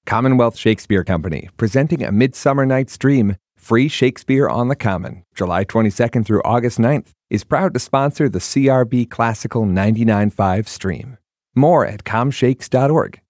Commonwealth Shakespeare Company, presenting A Midsummer Night's Dream, free Shakespeare on the Common, July 22nd through August 9th, is proud to sponsor the CRB Classical 99.5 stream. More at comshakes.org.